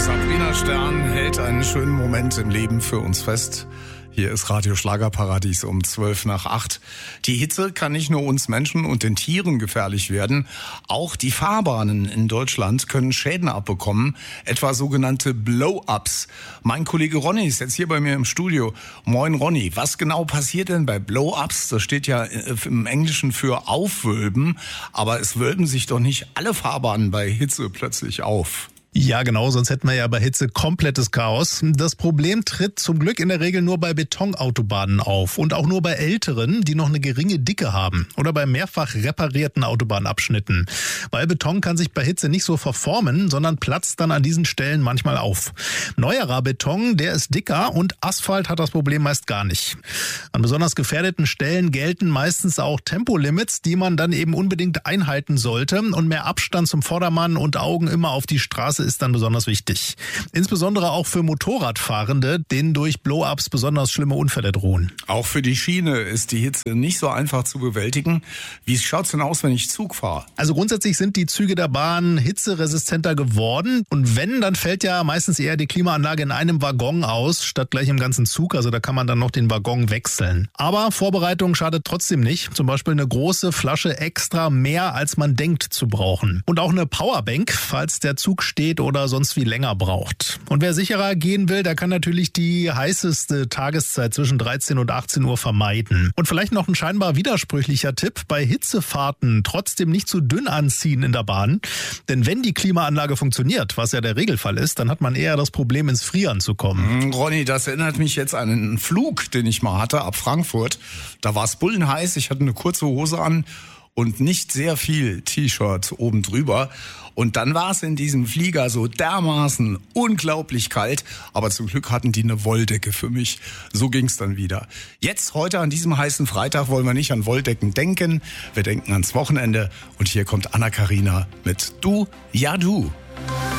Sabrina Stern hält einen schönen Moment im Leben für uns fest. Hier ist Radio Schlagerparadies um 7:55. Die Hitze kann nicht nur uns Menschen und den Tieren gefährlich werden. Auch die Fahrbahnen in Deutschland können Schäden abbekommen, etwa sogenannte Blow-ups. Mein Kollege Ronny ist jetzt hier bei mir im Studio. Moin Ronny, was genau passiert denn bei Blow-ups? Das steht ja im Englischen für Aufwölben, aber es wölben sich doch nicht alle Fahrbahnen bei Hitze plötzlich auf. Ja, genau, sonst hätten wir ja bei Hitze komplettes Chaos. Das Problem tritt zum Glück in der Regel nur bei Betonautobahnen auf und auch nur bei älteren, die noch eine geringe Dicke haben oder bei mehrfach reparierten Autobahnabschnitten. Weil Beton kann sich bei Hitze nicht so verformen, sondern platzt dann an diesen Stellen manchmal auf. Neuerer Beton, der ist dicker und Asphalt hat das Problem meist gar nicht. An besonders gefährdeten Stellen gelten meistens auch Tempolimits, die man dann eben unbedingt einhalten sollte, und mehr Abstand zum Vordermann und Augen immer auf die Straße ist dann besonders wichtig. Insbesondere auch für Motorradfahrende, denen durch Blow-ups besonders schlimme Unfälle drohen. Auch für die Schiene ist die Hitze nicht so einfach zu bewältigen. Wie schaut's denn aus, wenn ich Zug fahre? Also grundsätzlich sind die Züge der Bahn hitzeresistenter geworden. Und wenn, dann fällt ja meistens eher die Klimaanlage in einem Waggon aus, statt gleich im ganzen Zug. Also da kann man dann noch den Waggon wechseln. Aber Vorbereitung schadet trotzdem nicht. Zum Beispiel eine große Flasche extra mehr, als man denkt zu brauchen. Und auch eine Powerbank, falls der Zug steht oder sonst wie länger braucht. Und wer sicherer gehen will, der kann natürlich die heißeste Tageszeit zwischen 13 und 18 Uhr vermeiden. Und vielleicht noch ein scheinbar widersprüchlicher Tipp: bei Hitzefahrten trotzdem nicht zu dünn anziehen in der Bahn. Denn wenn die Klimaanlage funktioniert, was ja der Regelfall ist, dann hat man eher das Problem, ins Frieren zu kommen. Ronny, das erinnert mich jetzt an einen Flug, den ich mal hatte ab Frankfurt. Da war es bullenheiß, ich hatte eine kurze Hose an und nicht sehr viel T-Shirt oben drüber. Und dann war es in diesem Flieger so dermaßen unglaublich kalt. Aber zum Glück hatten die eine Wolldecke für mich. So ging's dann wieder. Jetzt, heute an diesem heißen Freitag, wollen wir nicht an Wolldecken denken. Wir denken ans Wochenende. Und hier kommt Anna-Karina mit Du, ja du.